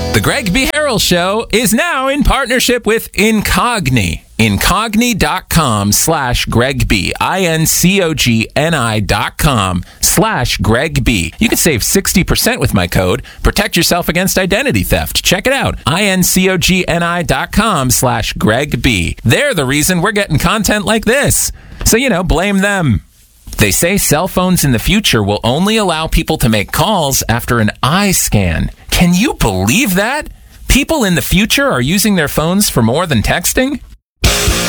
The Greg B. Harrell Show is now in partnership with Incogni. Incogni.com/Greg B. INCOGNI.com/Greg B. You can save 60% with my code. Protect yourself against identity theft. Check it out. INCOGNI.com/Greg B. They're the reason we're getting content like this. So, blame them. They say cell phones in the future will only allow people to make calls after an eye scan. Can you believe that? People in the future are using their phones for more than texting?